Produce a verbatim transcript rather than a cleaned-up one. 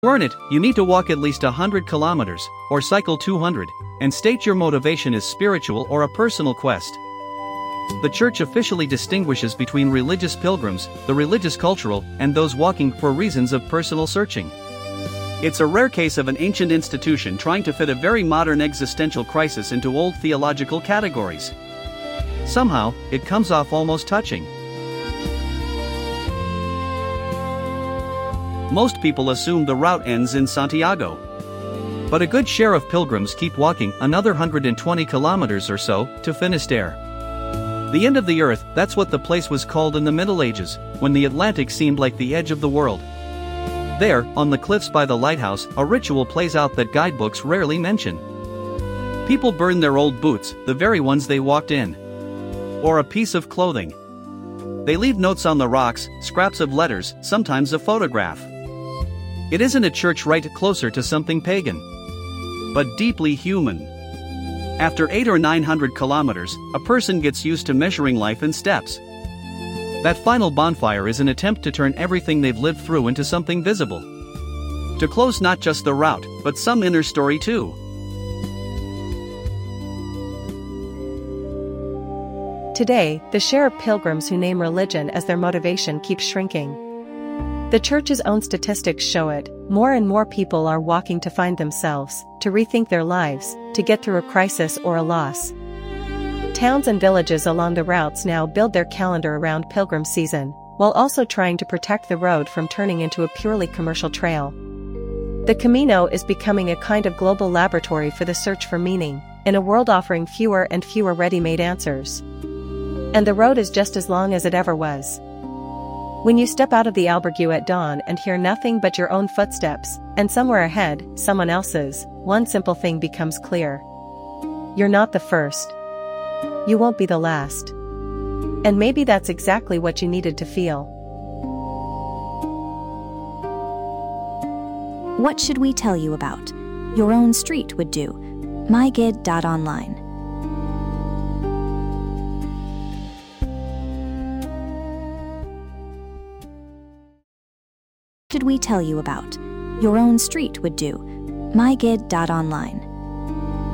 To earn it, you need to walk at least one hundred kilometers, or cycle two hundred, and state your motivation is spiritual or a personal quest. The church officially distinguishes between religious pilgrims, the religious cultural, and those walking for reasons of personal searching. It's a rare case of an ancient institution trying to fit a very modern existential crisis into old theological categories. Somehow, it comes off almost touching. Most people assume the route ends in Santiago. But a good share of pilgrims keep walking another one hundred twenty kilometers or so to Finisterre. The end of the earth, that's what the place was called in the Middle Ages, when the Atlantic seemed like the edge of the world. There, on the cliffs by the lighthouse, a ritual plays out that guidebooks rarely mention. People burn their old boots, the very ones they walked in. Or a piece of clothing. They leave notes on the rocks, scraps of letters, sometimes a photograph. It isn't a church rite, closer to something pagan, but deeply human. After eight or nine hundred kilometers, a person gets used to measuring life in steps. That final bonfire is an attempt to turn everything they've lived through into something visible. To close not just the route, but some inner story too. Today, the share of pilgrims who name religion as their motivation keeps shrinking. The church's own statistics show it. More and more people are walking to find themselves, to rethink their lives, to get through a crisis or a loss. Towns and villages along the routes now build their calendar around pilgrim season, while also trying to protect the road from turning into a purely commercial trail. The Camino is becoming a kind of global laboratory for the search for meaning, in a world offering fewer and fewer ready-made answers. And the road is just as long as it ever was. When you step out of the albergue at dawn and hear nothing but your own footsteps, and somewhere ahead, someone else's, one simple thing becomes clear. You're not the first. You won't be the last. And maybe that's exactly what you needed to feel. What should we tell you about? Your own street would do. my gid dot online. Should we tell you about? Your own street would do. my gid dot online.